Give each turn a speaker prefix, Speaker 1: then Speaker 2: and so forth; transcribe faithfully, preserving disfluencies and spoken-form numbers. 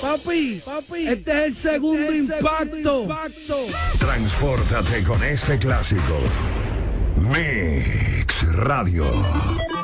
Speaker 1: Papi, papi, este es el segundo, este es el impacto. segundo impacto.
Speaker 2: Transpórtate con este clásico. Mix Radio.